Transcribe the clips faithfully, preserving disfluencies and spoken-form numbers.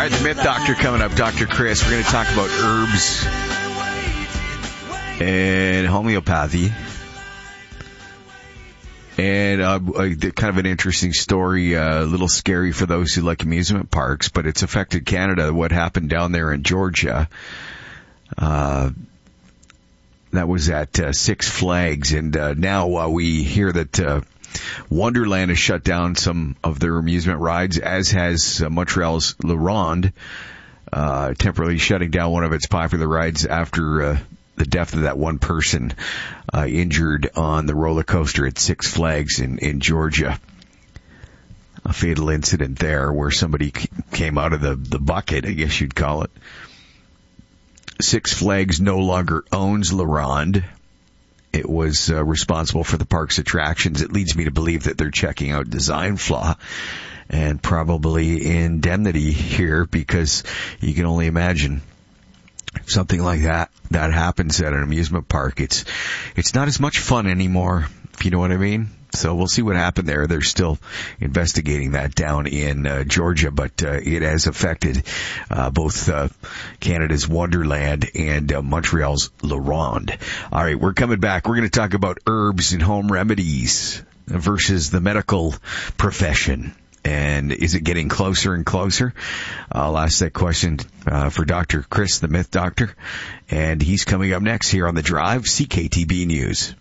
All right, the Myth Doctor coming up, Doctor Chris. We're going to talk about herbs and homeopathy. And uh, kind of an interesting story, uh, a little scary for those who like amusement parks, but it's affected Canada. What happened down there in Georgia, uh, that was at uh, Six Flags, and uh, now uh, we hear that uh, Wonderland has shut down some of their amusement rides, as has uh, Montreal's La Ronde, uh, temporarily shutting down one of its popular rides after uh, the death of that one person uh, injured on the roller coaster at Six Flags in, in Georgia. A fatal incident there where somebody c- came out of the, the bucket, I guess you'd call it. Six Flags no longer owns La Ronde. It was uh, responsible for the park's attractions. It leads me to believe that they're checking out design flaw and probably indemnity here, because you can only imagine something like that that happens at an amusement park. It's it's not as much fun anymore, if you know what I mean. So we'll see what happened there. They're still investigating that down in uh, Georgia, but uh, it has affected uh, both uh, Canada's Wonderland and uh, Montreal's La Ronde. All right, we're coming back. We're going to talk about herbs and home remedies versus the medical profession. And is it getting closer and closer? I'll ask that question uh, for Doctor Chris, the Myth Doctor. And he's coming up next here on The Drive, C K T B News.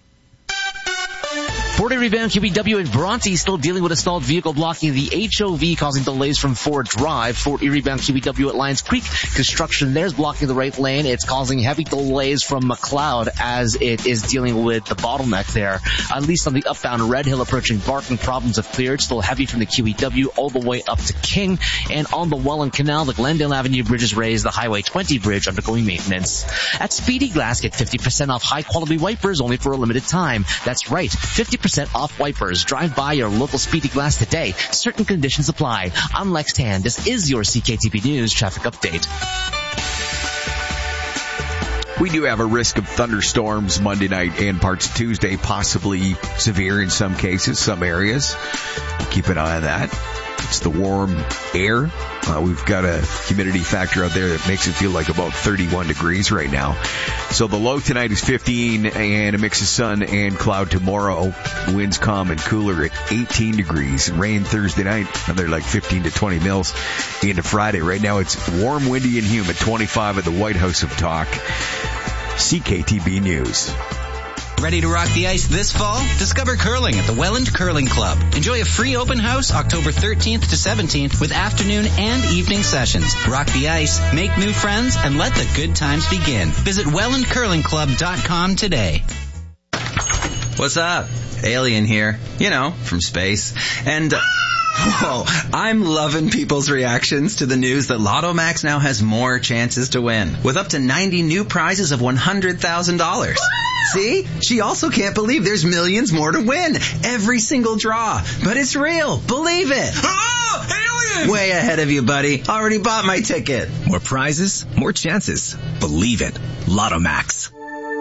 Ford Erie-bound Q B W in Bronte still dealing with a stalled vehicle blocking the H O V, causing delays from Ford Drive. Ford Erie-bound Q B W at Lions Creek. Construction there is blocking the right lane. It's causing heavy delays from McLeod as it is dealing with the bottleneck there. At least on the upbound Red Hill approaching Barton, problems have cleared. Still heavy from the Q E W all the way up to King. And on the Welland Canal, the Glendale Avenue Bridge is raised. The Highway twenty bridge undergoing maintenance. At Speedy Glass, get fifty percent off high-quality wipers only for a limited time. That's right, fifty percent off wipers. Drive by your local Speedy Glass today. Certain conditions apply. I'm Lex Tan. This is your C K T B News traffic update. We do have a risk of thunderstorms Monday night and parts of Tuesday, possibly severe in some cases, some areas. Keep an eye on that. It's the warm air. Uh, we've got a humidity factor out there that makes it feel like about thirty-one degrees right now. So the low tonight is fifteen and a mix of sun and cloud tomorrow. Winds calm and cooler at eighteen degrees. Rain Thursday night, another like fifteen to twenty mils into Friday. Right now it's warm, windy, and humid. twenty-five at the White House of Talk. C K T B News. Ready to rock the ice this fall? Discover curling at the Welland Curling Club. Enjoy a free open house October thirteenth to seventeenth with afternoon and evening sessions. Rock the ice, make new friends, and let the good times begin. Visit welland curling club dot com today. What's up? Alien here. You know, from space. And... Uh, Whoa, I'm loving people's reactions to the news that Lotto Max now has more chances to win, with up to ninety new prizes of one hundred thousand dollars. See? She also can't believe there's millions more to win. Every single draw. But it's real. Believe it. Oh, alien! Way ahead of you, buddy. Already bought my ticket. More prizes, more chances. Believe it. Lotto Max.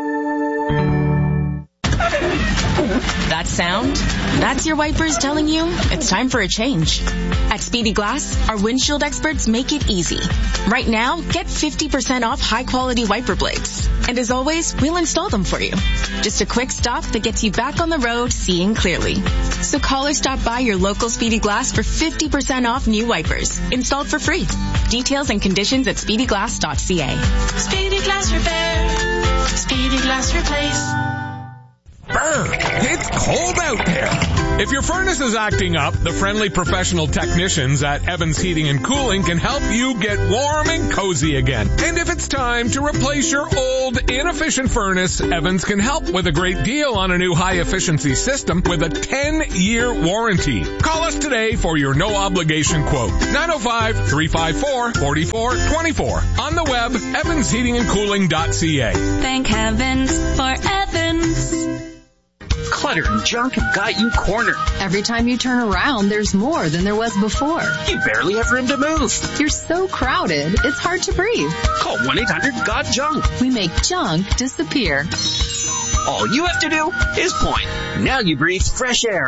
That sound? That's your wipers telling you it's time for a change. At Speedy Glass, our windshield experts make it easy. Right now, get fifty percent off high-quality wiper blades. And as always, we'll install them for you. Just a quick stop that gets you back on the road seeing clearly. So call or stop by your local Speedy Glass for fifty percent off new wipers. Installed for free. Details and conditions at speedy glass dot c a. Speedy Glass Repair. Speedy Glass Replace. Brr, it's cold out there. If your furnace is acting up, the friendly professional technicians at Evans Heating and Cooling can help you get warm and cozy again. And if it's time to replace your old, inefficient furnace, Evans can help with a great deal on a new high-efficiency system with a ten-year warranty. Call us today for your no-obligation quote. nine oh five, three five four, four four two four. On the web, evans heating and cooling dot c a. Thank heavens for Evans. Clutter and junk have got you cornered. Every time you turn around, there's more than there was before. You barely have room to move. You're so crowded, it's hard to breathe. Call one eight hundred got junk. We make junk disappear. All you have to do is point. Now you breathe fresh air.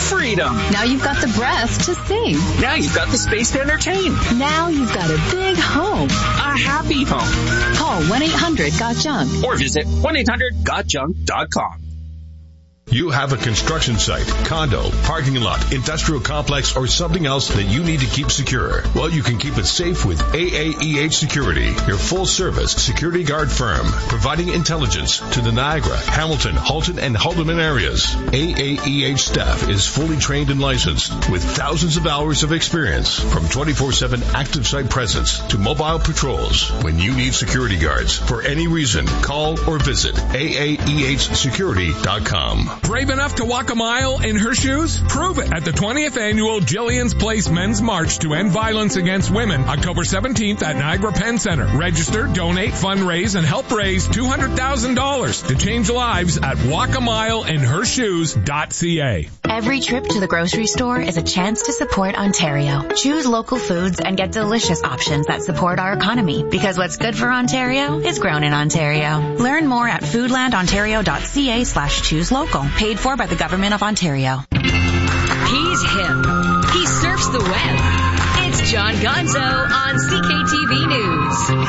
Freedom. Now you've got the breath to sing. Now you've got the space to entertain. Now you've got a big home. A happy home. Call one eight hundred got junk. Or visit one eight hundred got junk dot com. You have a construction site, condo, parking lot, industrial complex, or something else that you need to keep secure. Well, you can keep it safe with A A E H Security, your full-service security guard firm, providing intelligence to the Niagara, Hamilton, Halton, and Haldeman areas. A A E H staff is fully trained and licensed with thousands of hours of experience, from twenty-four seven active site presence to mobile patrols. When you need security guards for any reason, call or visit A A E H security dot com. Brave enough to walk a mile in her shoes? Prove it at the twentieth Annual Jillian's Place Men's March to End Violence Against Women, October seventeenth at Niagara Penn Center. Register, donate, fundraise, and help raise two hundred thousand dollars to change lives at walk a mile in her shoes dot c a. Every trip to the grocery store is a chance to support Ontario. Choose local foods and get delicious options that support our economy, because what's good for Ontario is grown in Ontario. Learn more at foodland ontario dot c a slash choose local. Paid for by the Government of Ontario. He's hip. He surfs the web. It's John Gonzo on C K T V News.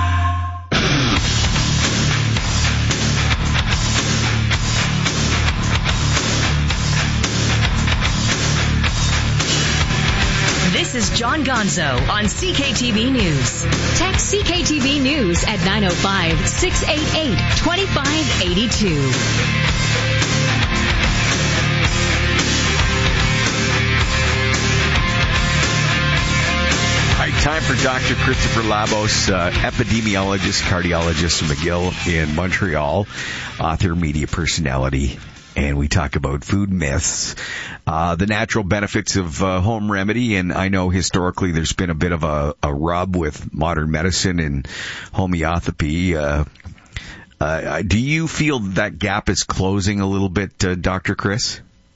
This is John Gonzo on C K T V News. Text C K T V News at nine oh five, six eight eight, two five eight two. Time for Doctor Christopher Labos, uh, epidemiologist, cardiologist from McGill in Montreal, author, media personality, and we talk about food myths, uh, the natural benefits of uh, home remedy, and I know historically there's been a bit of a, a rub with modern medicine and homeopathy. Uh, uh, do you feel that gap is closing a little bit, uh, Doctor Chris?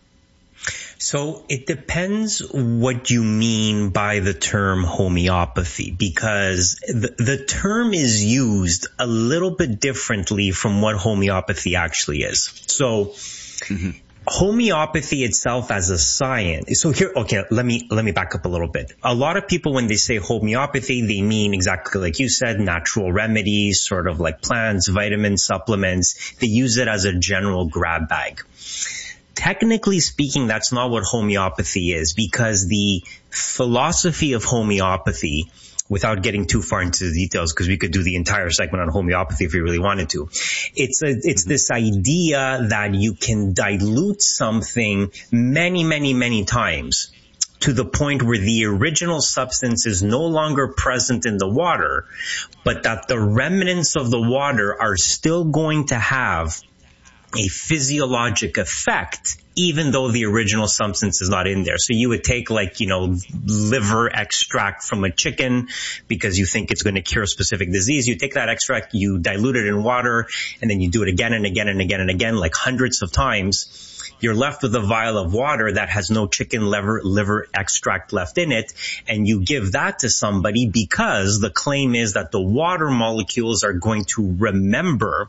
So it depends what you mean by the term homeopathy, because the, the term is used a little bit differently from what homeopathy actually is. So mm-hmm. homeopathy itself as a science. So here, okay, let me, let me back up a little bit. A lot of people, when they say homeopathy, they mean exactly like you said, natural remedies, sort of like plants, vitamins, supplements. They use it as a general grab bag. Technically speaking, that's not what homeopathy is, because the philosophy of homeopathy, without getting too far into the details, because we could do the entire segment on homeopathy if we really wanted to, it's a, it's this idea that you can dilute something many, many, many times to the point where the original substance is no longer present in the water, but that the remnants of the water are still going to have a physiologic effect, even though the original substance is not in there. So you would take, like, you know, liver extract from a chicken because you think it's going to cure a specific disease. You take that extract, you dilute it in water, and then you do it again and again and again and again, like hundreds of times. You're left with a vial of water that has no chicken liver, liver extract left in it, and you give that to somebody because the claim is that the water molecules are going to remember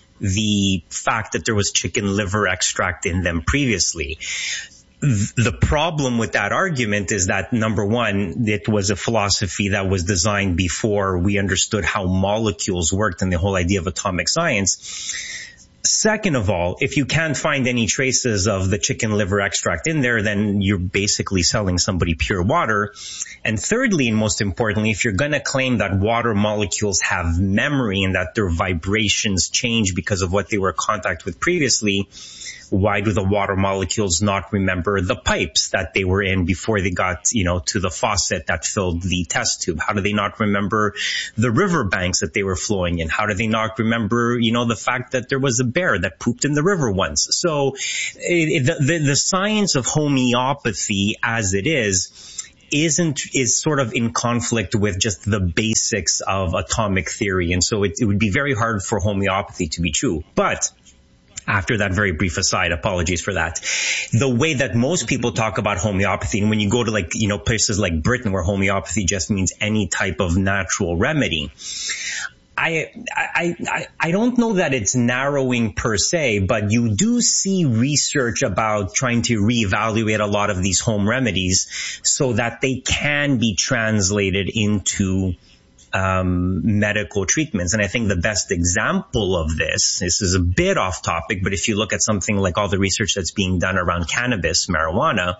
the fact that there was chicken liver extract in them previously. The problem with that argument is that, number one, it was a philosophy that was designed before we understood how molecules worked and the whole idea of atomic science. Second of all, if you can't find any traces of the chicken liver extract in there, then you're basically selling somebody pure water. And thirdly, and most importantly, if you're going to claim that water molecules have memory and that their vibrations change because of what they were in contact with previously, why do the water molecules not remember the pipes that they were in before they got, you know, to the faucet that filled the test tube? How do they not remember the river banks that they were flowing in? How do they not remember, you know, the fact that there was a bear that pooped in the river once? So it, the, the, the science of homeopathy as it is isn't, is sort of in conflict with just the basics of atomic theory. And so it, it would be very hard for homeopathy to be true. But after that very brief aside, apologies for that. The way that most people talk about homeopathy, and when you go to, like, you know, places like Britain where homeopathy just means any type of natural remedy, I, I, I, I don't know that it's narrowing per se, but you do see research about trying to reevaluate a lot of these home remedies so that they can be translated into um, medical treatments. And I think the best example of this, this is a bit off topic, but if you look at something like all the research that's being done around cannabis, marijuana,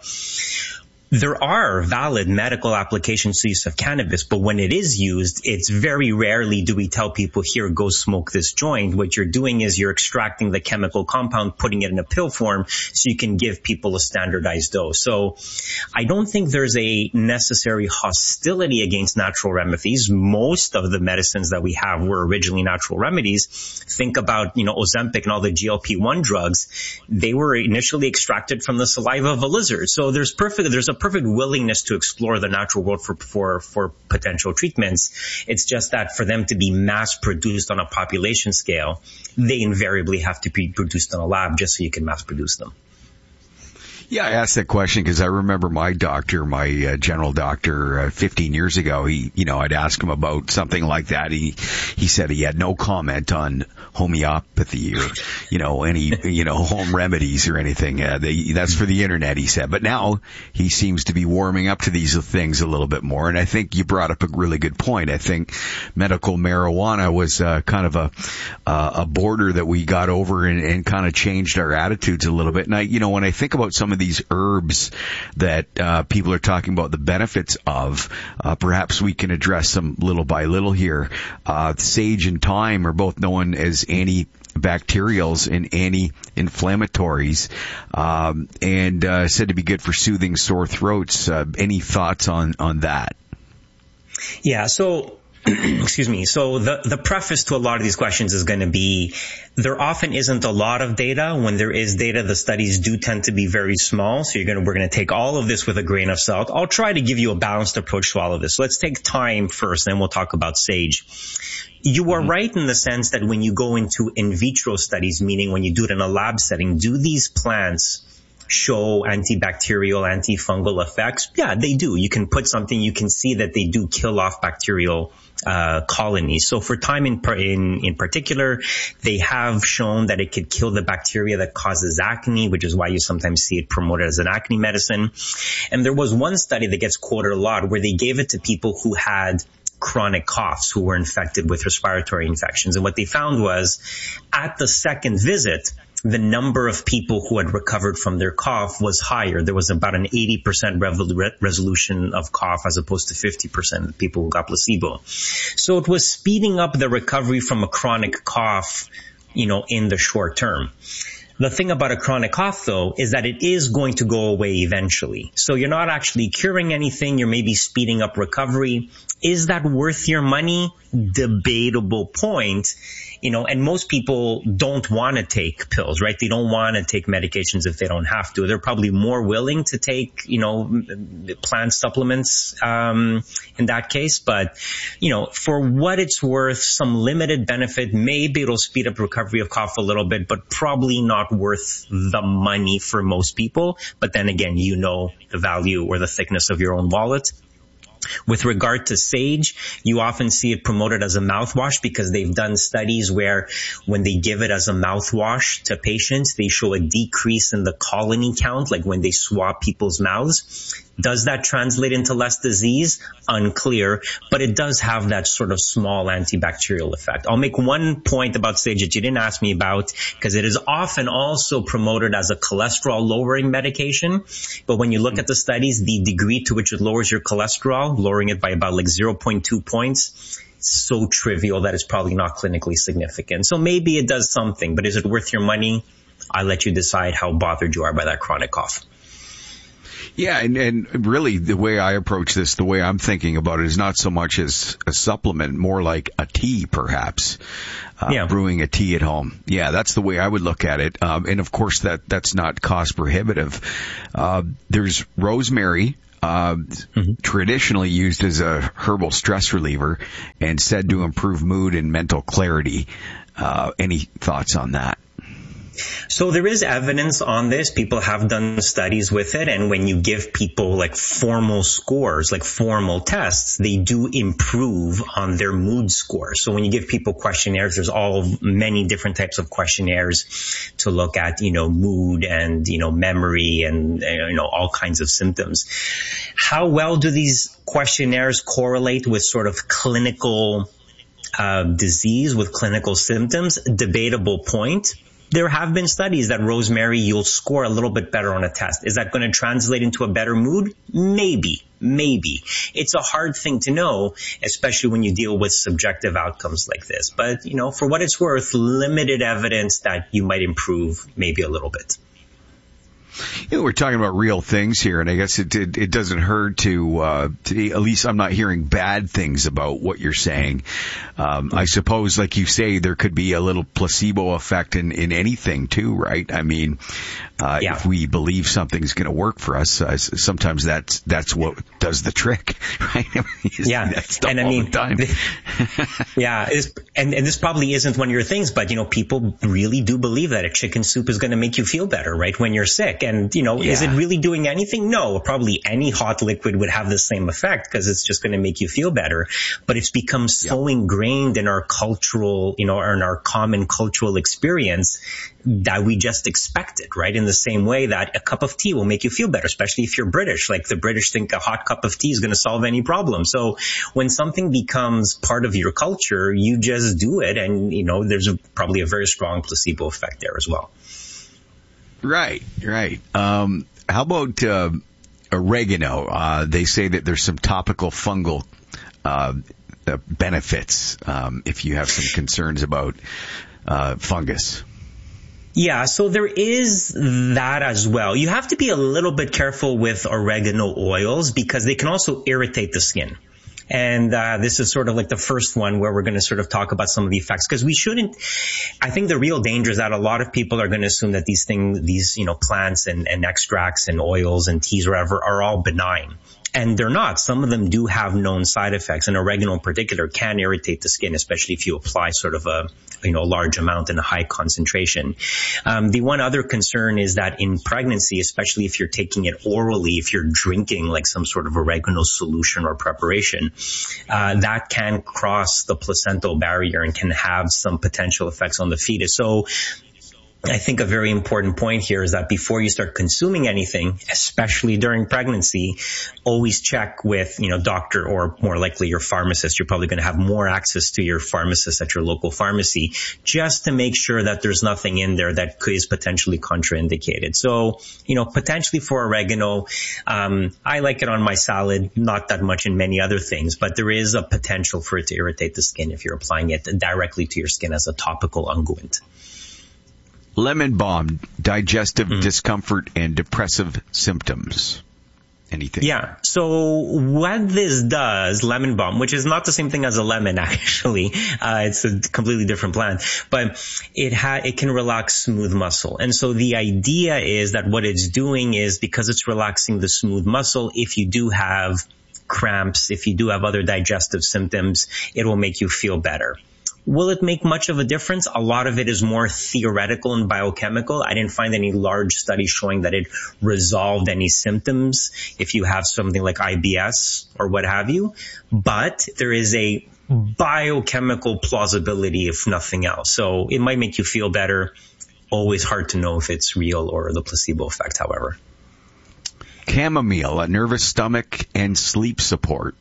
there are valid medical applications to use of cannabis, but when it is used, it's very rarely do we tell people, here, go smoke this joint. What you're doing is you're extracting the chemical compound, putting it in a pill form so you can give people a standardized dose. So I don't think there's a necessary hostility against natural remedies. Most of the medicines that we have were originally natural remedies. Think about, you know, Ozempic and all the G L P one drugs. They were initially extracted from the saliva of a lizard. So there's perfect, there's a perfect willingness to explore the natural world for, for, for potential treatments. It's just that for them to be mass produced on a population scale, they invariably have to be produced in a lab just so you can mass produce them. Yeah, I asked that question because I remember my doctor, my uh, general doctor, uh, fifteen years ago. He, you know, I'd ask him about something like that. He, he said he had no comment on homeopathy or, you know, any, you know, home remedies or anything. Uh, they, that's for the internet, he said. But now he seems to be warming up to these things a little bit more. And I think you brought up a really good point. I think medical marijuana was uh, kind of a uh, a border that we got over and, and kind of changed our attitudes a little bit. And I, you know, when I think about some of these herbs that uh, people are talking about the benefits of, uh, perhaps we can address them little by little here. Uh, sage and thyme are both known as antibacterials and anti-inflammatories, um, and uh, said to be good for soothing sore throats. Uh, any thoughts on, on that? Yeah, so excuse me. So the, the preface to a lot of these questions is going to be there often isn't a lot of data. When there is data, the studies do tend to be very small. So you're going to, we're going to take all of this with a grain of salt. I'll try to give you a balanced approach to all of this. So let's take thyme first, then we'll talk about sage. You are right in the sense that when you go into in vitro studies, meaning when you do it in a lab setting, do these plants show antibacterial, antifungal effects? Yeah, they do. You can put something, you can see that they do kill off bacterial uh colonies. So for thyme in, in in particular, they have shown that it could kill the bacteria that causes acne, which is why you sometimes see it promoted as an acne medicine. And there was one study that gets quoted a lot where they gave it to people who had chronic coughs, who were infected with respiratory infections. And what they found was at the second visit, the number of people who had recovered from their cough was higher. There was about an eighty percent re- resolution of cough as opposed to fifty percent people who got placebo. So it was speeding up the recovery from a chronic cough, you know, in the short term. The thing about a chronic cough, though, is that it is going to go away eventually. So you're not actually curing anything. You're maybe speeding up recovery. Is that worth your money? Debatable point. You know, and most people don't want to take pills, right? They don't want to take medications if they don't have to. They're probably more willing to take, you know, plant supplements, um, in that case. But, you know, for what it's worth, some limited benefit, maybe it'll speed up recovery of cough a little bit, but probably not worth the money for most people. But then again, you know the value or the thickness of your own wallet. With regard to sage, you often see it promoted as a mouthwash because they've done studies where when they give it as a mouthwash to patients, they show a decrease in the colony count, like when they swab people's mouths. Does that translate into less disease? Unclear, but it does have that sort of small antibacterial effect. I'll make one point about sage that you didn't ask me about, because it is often also promoted as a cholesterol lowering medication. But when you look at the studies, the degree to which it lowers your cholesterol, lowering it by about like zero point two points, so trivial that it's probably not clinically significant. So maybe it does something, but is it worth your money? I'll let you decide how bothered you are by that chronic cough. Yeah, and, and really the way I approach this, the way I'm thinking about it is not so much as a supplement, more like a tea perhaps, uh, yeah. brewing a tea at home. Yeah, that's the way I would look at it. Um, and of course that, that's not cost prohibitive. Uh, there's rosemary, uh, mm-hmm. traditionally used as a herbal stress reliever and said to improve mood and mental clarity. Uh, any thoughts on that? So there is evidence on this. People have done studies with it. And when you give people like formal scores, like formal tests, they do improve on their mood score. So when you give people questionnaires, there's all many different types of questionnaires to look at, you know, mood and, you know, memory and, you know, all kinds of symptoms. How well do these questionnaires correlate with sort of clinical uh, disease, with clinical symptoms? Debatable point. There have been studies that rosemary, you'll score a little bit better on a test. Is that going to translate into a better mood? Maybe, maybe. It's a hard thing to know, especially when you deal with subjective outcomes like this. But, you know, for what it's worth, limited evidence that you might improve maybe a little bit. You know, we're talking about real things here, and I guess it it, it doesn't hurt to, uh, to, at least I'm not hearing bad things about what you're saying. Um, I suppose, like you say, there could be a little placebo effect in, in anything too, right? I mean, uh, yeah. if we believe something's going to work for us, uh, sometimes that's, that's what does the trick, right? Yeah. And I mean, yeah, it's, and, and this probably isn't one of your things, but, you know, people really do believe that a chicken soup is going to make you feel better, right? When you're sick. And, you know, yeah. is it really doing anything? No, probably any hot liquid would have the same effect because it's just going to make you feel better. But it's become so yep. ingrained in our cultural, you know, or in our common cultural experience that we just expect it, right? In the same way that a cup of tea will make you feel better, especially if you're British. Like the British think a hot cup of tea is going to solve any problem. So when something becomes part of your culture, you just do it. And, you know, there's a, probably a very strong placebo effect there as well. Right, right. Um, how about uh, oregano? Uh, they say that there's some topical fungal uh, uh, benefits um, if you have some concerns about uh, fungus. Yeah, so there is that as well. You have to be a little bit careful with oregano oils because they can also irritate the skin. And uh this is sort of like the first one where we're going to sort of talk about some of the effects because we shouldn't. I think the real danger is that a lot of people are going to assume that these things, these, you know, plants and, and extracts and oils and teas or whatever are all benign. And they're not. Some of them do have known side effects, and oregano in particular can irritate the skin, especially if you apply sort of a, you know, large amount in a high concentration. Um, the one other concern is that in pregnancy, especially if you're taking it orally, if you're drinking like some sort of oregano solution or preparation, uh, that can cross the placental barrier and can have some potential effects on the fetus. So I think a very important point here is that before you start consuming anything, especially during pregnancy, always check with, you know, doctor or more likely your pharmacist. You're probably going to have more access to your pharmacist at your local pharmacy just to make sure that there's nothing in there that is potentially contraindicated. So, you know, potentially for oregano, um, I like it on my salad, not that much in many other things, but there is a potential for it to irritate the skin if you're applying it directly to your skin as a topical unguent. Lemon balm, digestive mm. discomfort and depressive symptoms. Anything? Yeah. So what this does, lemon balm, which is not the same thing as a lemon, actually, uh, it's a completely different plant, but it ha- it can relax smooth muscle. And so the idea is that what it's doing is because it's relaxing the smooth muscle, if you do have cramps, if you do have other digestive symptoms, it will make you feel better. Will it make much of a difference? A lot of it is more theoretical and biochemical. I didn't find any large studies showing that it resolved any symptoms if you have something like I B S or what have you. But there is a biochemical plausibility, if nothing else. So it might make you feel better. Always hard to know if it's real or the placebo effect, however. Chamomile, a nervous stomach and sleep support.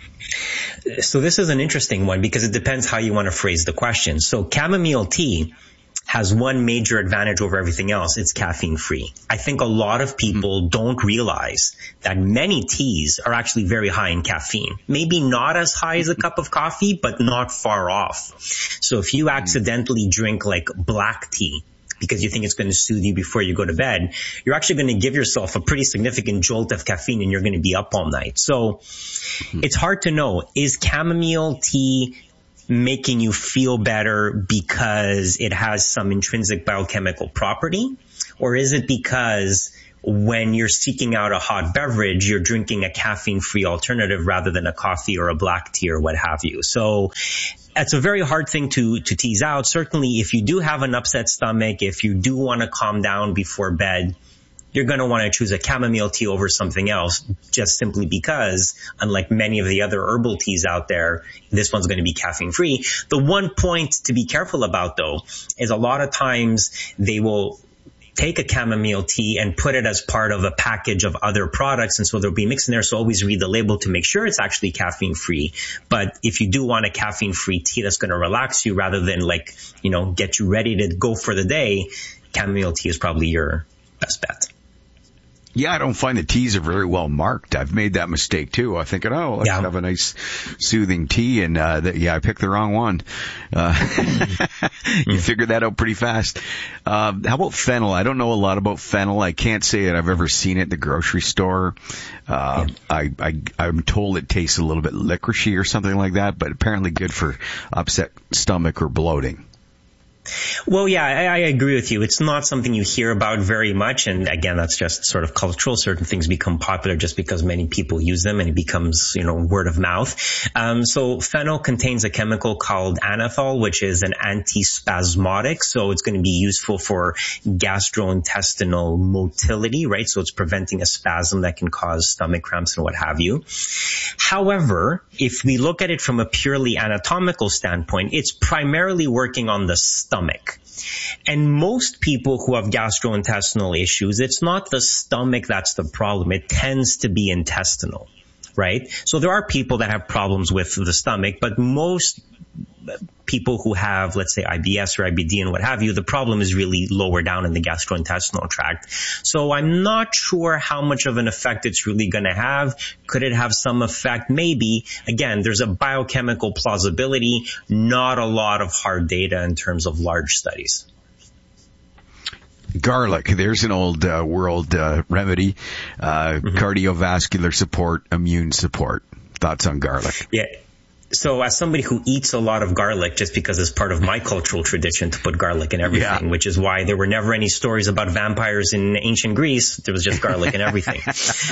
So this is an interesting one because it depends how you want to phrase the question. So chamomile tea has one major advantage over everything else. It's caffeine free. I think a lot of people don't realize that many teas are actually very high in caffeine. Maybe not as high as a cup of coffee, but not far off. So if you accidentally drink like black tea, because you think it's going to soothe you before you go to bed, you're actually going to give yourself a pretty significant jolt of caffeine and you're going to be up all night. So mm-hmm. it's hard to know. Is chamomile tea making you feel better because it has some intrinsic biochemical property? Or is it because when you're seeking out a hot beverage, you're drinking a caffeine-free alternative rather than a coffee or a black tea or what have you? So It's a very hard thing to, to tease out. Certainly, if you do have an upset stomach, if you do want to calm down before bed, you're going to want to choose a chamomile tea over something else, just simply because, unlike many of the other herbal teas out there, this one's going to be caffeine free. The one point to be careful about, though, is a lot of times they will take a chamomile tea and put it as part of a package of other products. And so they'll be mixed in there. So always read the label to make sure it's actually caffeine free. But if you do want a caffeine free tea that's going to relax you rather than like, you know, get you ready to go for the day, chamomile tea is probably your best bet. Yeah, I don't find the teas are very well marked. I've made that mistake too. I think, oh, let's yeah. have a nice soothing tea, and uh, the, yeah, I picked the wrong one. Uh, you figured that out pretty fast. Uh, how about fennel? I don't know a lot about fennel. I can't say that I've ever seen it at the grocery store. Uh, yeah. I, I, I'm told it tastes a little bit licoricey or something like that, but apparently good for upset stomach or bloating. Well, yeah, I, I agree with you. It's not something you hear about very much. And again, that's just sort of cultural. Certain things become popular just because many people use them and it becomes, you know, word of mouth. Um, so fennel contains a chemical called anethol, which is an antispasmodic. So it's going to be useful for gastrointestinal motility, right? So it's preventing a spasm that can cause stomach cramps and what have you. However, if we look at it from a purely anatomical standpoint, it's primarily working on the stomach. And most people who have gastrointestinal issues, it's not the stomach that's the problem. It tends to be intestinal, right? So there are people that have problems with the stomach, but most people who have, let's say, I B S or I B D and what have you, the problem is really lower down in the gastrointestinal tract. So I'm not sure how much of an effect it's really going to have. Could it have some effect? Maybe. Again, there's a biochemical plausibility, not a lot of hard data in terms of large studies. Garlic, there's an old uh, world uh, remedy, uh, mm-hmm. cardiovascular support, immune support. Thoughts on garlic? Yeah. So as somebody who eats a lot of garlic, just because it's part of my cultural tradition to put garlic in everything, yeah. which is why there were never any stories about vampires in ancient Greece. There was just garlic in everything.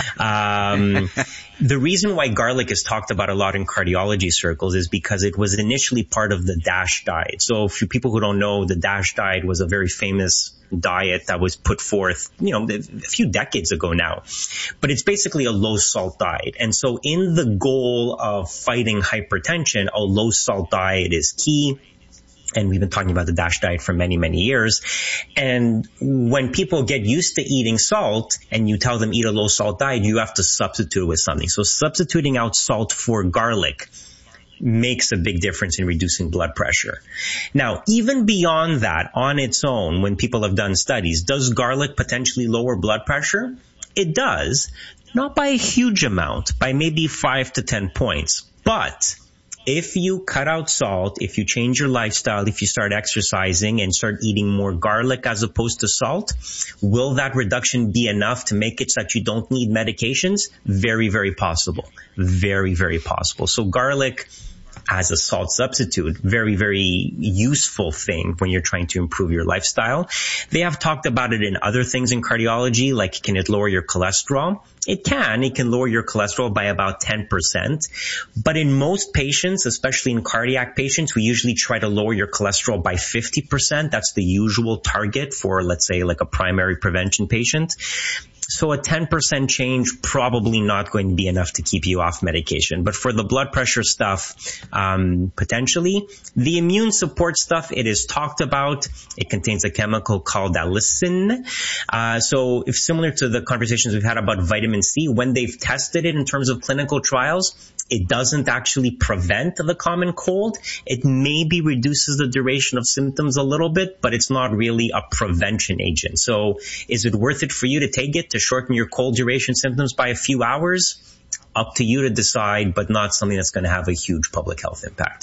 um, the reason why garlic is talked about a lot in cardiology circles is because it was initially part of the DASH diet. So for people who don't know, the DASH diet was a very famous diet that was put forth, you know, a few decades ago now. But it's basically a low salt diet. And so in the goal of fighting hypertension, a low salt diet is key. And we've been talking about the DASH diet for many, many years. And when people get used to eating salt and you tell them eat a low salt diet, you have to substitute with something. So substituting out salt for garlic makes a big difference in reducing blood pressure. Now, even beyond that, on its own, when people have done studies, does garlic potentially lower blood pressure? It does. Not by a huge amount, by maybe five to ten points. But if you cut out salt, if you change your lifestyle, if you start exercising and start eating more garlic as opposed to salt, will that reduction be enough to make it so that you don't need medications? Very, very possible. Very, very possible. So garlic as a salt substitute, very, very useful thing when you're trying to improve your lifestyle. They have talked about it in other things in cardiology, like can it lower your cholesterol? It can. It can lower your cholesterol by about ten percent. But in most patients, especially in cardiac patients, we usually try to lower your cholesterol by fifty percent. That's the usual target for, let's say, like a primary prevention patient. So a ten percent change, probably not going to be enough to keep you off medication. But for the blood pressure stuff, um, potentially. The immune support stuff, it is talked about. It contains a chemical called allicin. Uh, so if similar to the conversations we've had about vitamin C, when they've tested it in terms of clinical trials, it doesn't actually prevent the common cold. It maybe reduces the duration of symptoms a little bit, but it's not really a prevention agent. So is it worth it for you to take it to shorten your cold duration symptoms by a few hours? Up to you to decide, but not something that's going to have a huge public health impact.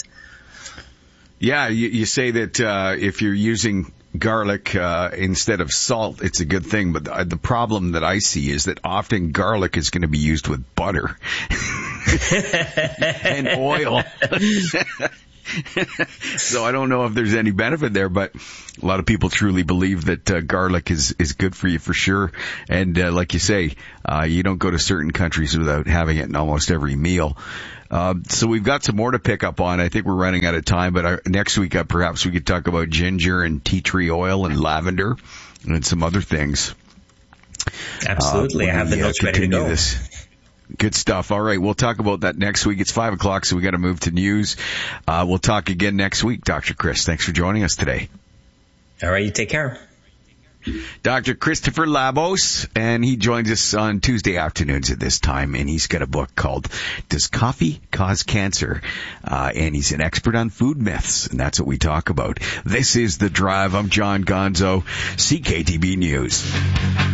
Yeah, you, you say that uh, if you're using garlic uh, instead of salt, it's a good thing. But the, the problem that I see is that often garlic is going to be used with butter and oil. So I don't know if there's any benefit there, but a lot of people truly believe that uh, garlic is, is good for you for sure. And uh, like you say, uh, you don't go to certain countries without having it in almost every meal. Uh, so we've got some more to pick up on. I think we're running out of time, but uh, next week uh, perhaps we could talk about ginger and tea tree oil and lavender and some other things. Absolutely. Uh, I have the notes ready to go. This. Good stuff. All right. We'll talk about that next week. It's five o'clock, so we got to move to news. Uh, we'll talk again next week, Doctor Chris. Thanks for joining us today. All right. You take care. Doctor Christopher Labos, and he joins us on Tuesday afternoons at this time, and he's got a book called Does Coffee Cause Cancer? Uh, and he's an expert on food myths, and that's what we talk about. This is The Drive. I'm John Gonzo, C K T B News.